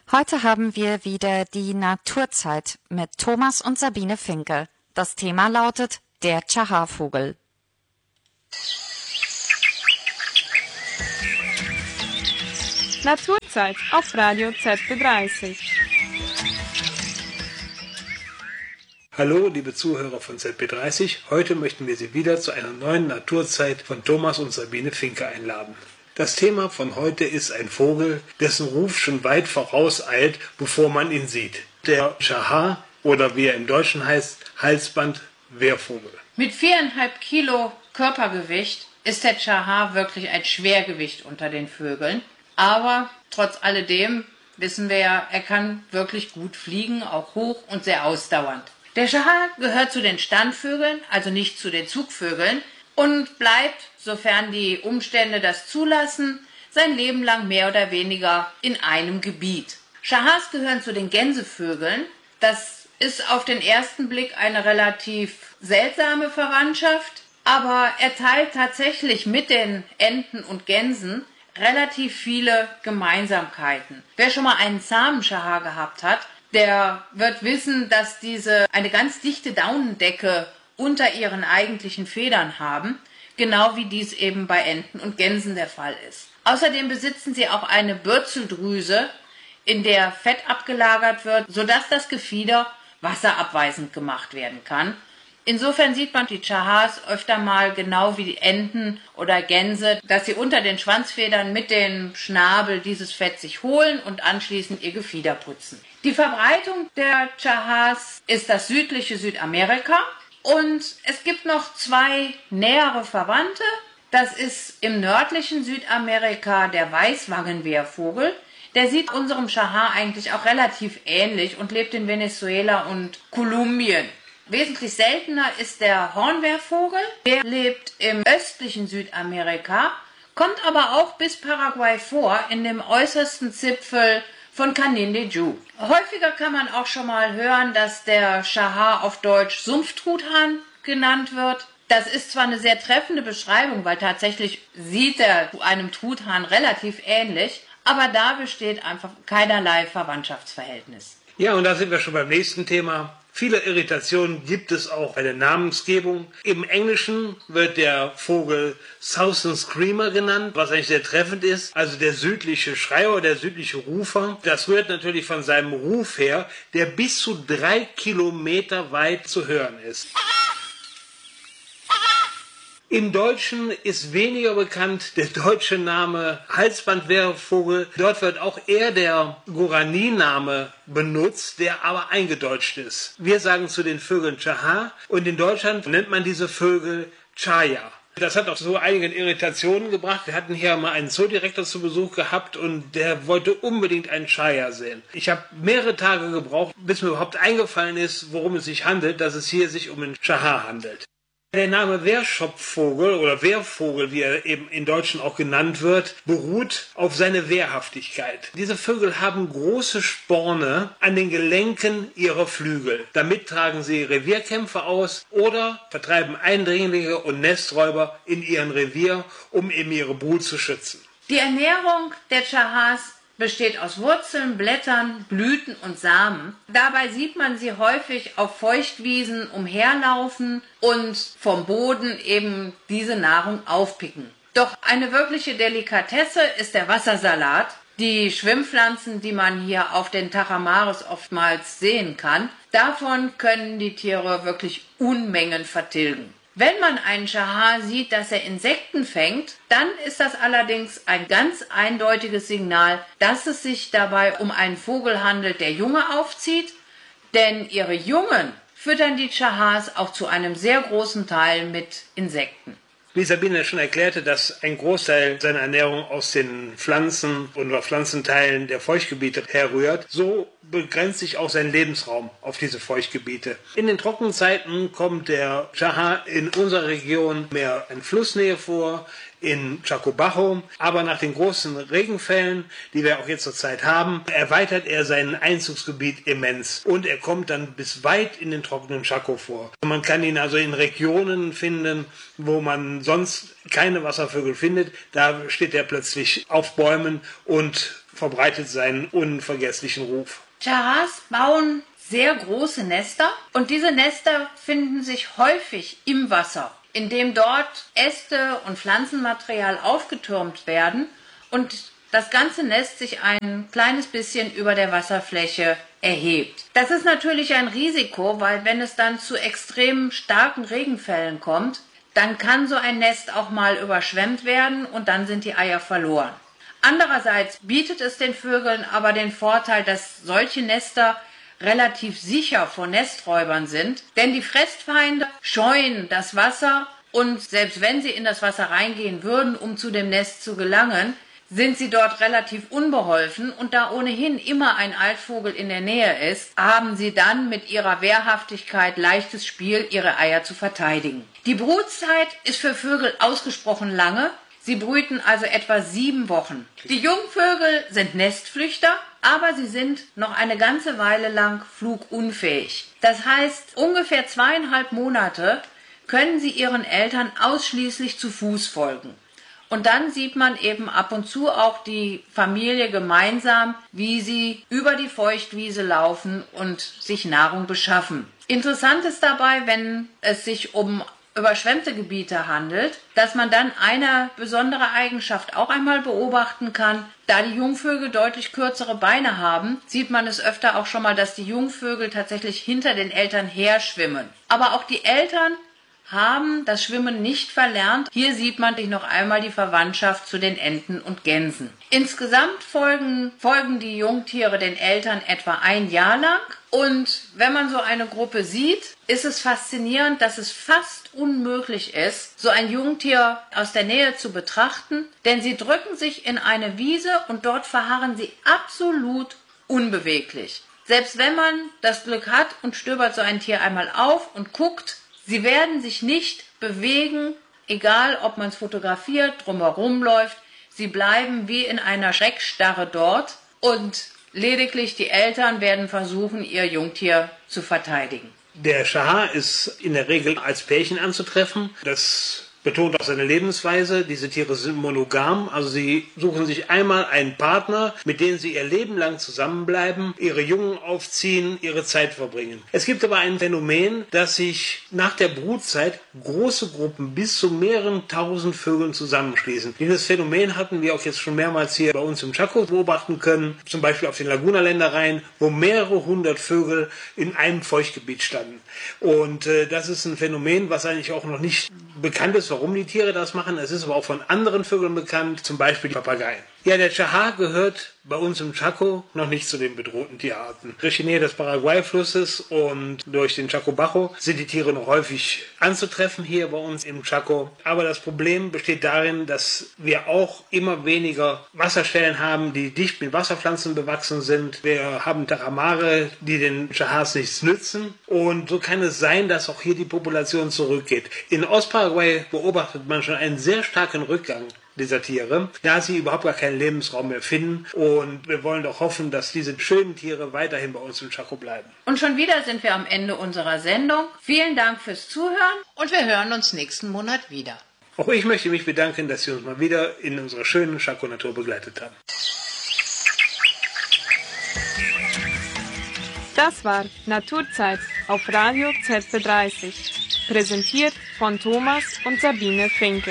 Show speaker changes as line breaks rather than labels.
Heute haben wir wieder die Naturzeit mit Thomas und Sabine Finke. Das Thema lautet der Chaharvogel.
Naturzeit auf Radio ZB30.
Hallo, liebe Zuhörer von ZB30. Heute möchten wir Sie wieder zu einer neuen Naturzeit von Thomas und Sabine Finke einladen. Das Thema von heute ist ein Vogel, dessen Ruf schon weit vorauseilt, bevor man ihn sieht. Der Chahar oder wie er im Deutschen heißt, Halsband-Wehrvogel.
Mit 4,5 Kilo Körpergewicht ist der Chahar wirklich ein Schwergewicht unter den Vögeln. Aber trotz alledem wissen wir ja, er kann wirklich gut fliegen, auch hoch und sehr ausdauernd. Der Chahar gehört zu den Standvögeln, also nicht zu den Zugvögeln, und bleibt, sofern die Umstände das zulassen, sein Leben lang mehr oder weniger in einem Gebiet. Chahars gehören zu den Gänsevögeln. Das ist auf den ersten Blick eine relativ seltsame Verwandtschaft, aber er teilt tatsächlich mit den Enten und Gänsen relativ viele Gemeinsamkeiten. Wer schon mal einen zahmen Chahar gehabt hat, der wird wissen, dass diese eine ganz dichte Daunendecke unter ihren eigentlichen Federn haben, genau wie dies eben bei Enten und Gänsen der Fall ist. Außerdem besitzen sie auch eine Bürzeldrüse, in der Fett abgelagert wird, sodass das Gefieder wasserabweisend gemacht werden kann. Insofern sieht man die Chahars öfter mal genau wie die Enten oder Gänse, dass sie unter den Schwanzfedern mit dem Schnabel dieses Fett sich holen und anschließend ihr Gefieder putzen. Die Verbreitung der Chahars ist das südliche Südamerika und es gibt noch zwei nähere Verwandte. Das ist im nördlichen Südamerika der Weißwangenwehrvogel. Der sieht unserem Chahar eigentlich auch relativ ähnlich und lebt in Venezuela und Kolumbien. Wesentlich seltener ist der Hornwehrvogel. Der lebt im östlichen Südamerika, kommt aber auch bis Paraguay vor, in dem äußersten Zipfel von Canindeyú. Häufiger kann man auch schon mal hören, dass der Chahar auf Deutsch Sumpftruthahn genannt wird. Das ist zwar eine sehr treffende Beschreibung, weil tatsächlich sieht er einem Truthahn relativ ähnlich, aber da besteht einfach keinerlei Verwandtschaftsverhältnis.
Ja, und da sind wir schon beim nächsten Thema. Viele Irritationen gibt es auch bei der Namensgebung. Im Englischen wird der Vogel Southern Screamer genannt, was eigentlich sehr treffend ist. Also der südliche Schreier oder der südliche Rufer. Das rührt natürlich von seinem Ruf her, der bis zu 3 Kilometer weit zu hören ist. Im Deutschen ist weniger bekannt der deutsche Name Halsbandwehrvogel. Dort wird auch eher der Guarani-Name benutzt, der aber eingedeutscht ist. Wir sagen zu den Vögeln Chahar und in Deutschland nennt man diese Vögel Chaya. Das hat auch so einige Irritationen gebracht. Wir hatten hier mal einen Zoodirektor zu Besuch gehabt und der wollte unbedingt einen Chaya sehen. Ich habe mehrere Tage gebraucht, bis mir überhaupt eingefallen ist, worum es sich handelt, dass es hier sich um einen Chahar handelt. Der Name Wehrschopfvogel oder Wehrvogel, wie er eben in Deutschen auch genannt wird, beruht auf seine Wehrhaftigkeit. Diese Vögel haben große Sporne an den Gelenken ihrer Flügel. Damit tragen sie Revierkämpfe aus oder vertreiben Eindringlinge und Nesträuber in ihrem Revier, um eben ihre Brut zu schützen.
Die Ernährung der Chahars besteht aus Wurzeln, Blättern, Blüten und Samen. Dabei sieht man sie häufig auf Feuchtwiesen umherlaufen und vom Boden eben diese Nahrung aufpicken. Doch eine wirkliche Delikatesse ist der Wassersalat. Die Schwimmpflanzen, die man hier auf den Tajamares oftmals sehen kann, davon können die Tiere wirklich Unmengen vertilgen. Wenn man einen Chahar sieht, dass er Insekten fängt, dann ist das allerdings ein ganz eindeutiges Signal, dass es sich dabei um einen Vogel handelt, der Junge aufzieht, denn ihre Jungen füttern die Chahars auch zu einem sehr großen Teil mit Insekten.
Wie Sabine schon erklärte, dass ein Großteil seiner Ernährung aus den Pflanzen oder Pflanzenteilen der Feuchtgebiete herrührt, so begrenzt sich auch sein Lebensraum auf diese Feuchtgebiete. In den Trockenzeiten kommt der Chahar in unserer Region mehr in Flussnähe vor, in Chacobajo, aber nach den großen Regenfällen, die wir auch jetzt zur Zeit haben, erweitert er sein Einzugsgebiet immens und er kommt dann bis weit in den trockenen Chaco vor. Man kann ihn also in Regionen finden, wo man sonst keine Wasservögel findet, da steht er plötzlich auf Bäumen und verbreitet seinen unvergesslichen Ruf.
Chahars bauen sehr große Nester und diese Nester finden sich häufig im Wasser, indem dort Äste und Pflanzenmaterial aufgetürmt werden und das ganze Nest sich ein kleines bisschen über der Wasserfläche erhebt. Das ist natürlich ein Risiko, weil wenn es dann zu extrem starken Regenfällen kommt, dann kann so ein Nest auch mal überschwemmt werden und dann sind die Eier verloren. Andererseits bietet es den Vögeln aber den Vorteil, dass solche Nester relativ sicher vor Nesträubern sind, denn die Fressfeinde scheuen das Wasser und selbst wenn sie in das Wasser reingehen würden, um zu dem Nest zu gelangen, sind sie dort relativ unbeholfen und da ohnehin immer ein Altvogel in der Nähe ist, haben sie dann mit ihrer Wehrhaftigkeit leichtes Spiel, ihre Eier zu verteidigen. Die Brutzeit ist für Vögel ausgesprochen lange. Sie brüten also etwa 7 Wochen. Die Jungvögel sind Nestflüchter, aber sie sind noch eine ganze Weile lang flugunfähig. Das heißt, ungefähr 2,5 Monate können sie ihren Eltern ausschließlich zu Fuß folgen. Und dann sieht man eben ab und zu auch die Familie gemeinsam, wie sie über die Feuchtwiese laufen und sich Nahrung beschaffen. Interessant ist dabei, wenn es sich um überschwemmte Gebiete handelt, dass man dann eine besondere Eigenschaft auch einmal beobachten kann. Da die Jungvögel deutlich kürzere Beine haben, sieht man es öfter auch schon mal, dass die Jungvögel tatsächlich hinter den Eltern her schwimmen. Aber auch die Eltern haben das Schwimmen nicht verlernt. Hier sieht man noch einmal die Verwandtschaft zu den Enten und Gänsen. Insgesamt folgen die Jungtiere den Eltern etwa 1 Jahr lang. Und wenn man so eine Gruppe sieht, ist es faszinierend, dass es fast unmöglich ist, so ein Jungtier aus der Nähe zu betrachten, denn sie drücken sich in eine Wiese und dort verharren sie absolut unbeweglich. Selbst wenn man das Glück hat und stöbert so ein Tier einmal auf und guckt, sie werden sich nicht bewegen, egal ob man es fotografiert, drumherum läuft. Sie bleiben wie in einer Schreckstarre dort und lediglich die Eltern werden versuchen, ihr Jungtier zu verteidigen.
Der Chahar ist in der Regel als Pärchen anzutreffen. Das betont auch seine Lebensweise. Diese Tiere sind monogam, also sie suchen sich einmal einen Partner, mit dem sie ihr Leben lang zusammenbleiben, ihre Jungen aufziehen, ihre Zeit verbringen. Es gibt aber ein Phänomen, dass sich nach der Brutzeit große Gruppen bis zu mehreren tausend Vögeln zusammenschließen. Dieses Phänomen hatten wir auch jetzt schon mehrmals hier bei uns im Chaco beobachten können, zum Beispiel auf den Laguna-Ländereien, wo mehrere hundert Vögel in einem Feuchtgebiet standen. Und das ist ein Phänomen, was eigentlich auch noch nicht bekannt ist, warum die Tiere das machen. Es ist aber auch von anderen Vögeln bekannt, zum Beispiel die Papageien. Ja, der Chahar gehört bei uns im Chaco noch nicht zu den bedrohten Tierarten. Durch die Nähe des Paraguay-Flusses und durch den Chaco Bajo sind die Tiere noch häufig anzutreffen hier bei uns im Chaco. Aber das Problem besteht darin, dass wir auch immer weniger Wasserstellen haben, die dicht mit Wasserpflanzen bewachsen sind. Wir haben Taramare, die den Chahars nichts nützen. Und so kann es sein, dass auch hier die Population zurückgeht. In Ostparaguay beobachtet man schon einen sehr starken Rückgang dieser Tiere, da sie überhaupt gar keinen Lebensraum mehr finden. Und wir wollen doch hoffen, dass diese schönen Tiere weiterhin bei uns im Chaco bleiben.
Und schon wieder sind wir am Ende unserer Sendung. Vielen Dank fürs Zuhören und wir hören uns nächsten Monat wieder.
Auch ich möchte mich bedanken, dass Sie uns mal wieder in unserer schönen Chaco-Natur begleitet haben.
Das war Naturzeit auf Radio ZB30. Präsentiert von Thomas und Sabine Finke.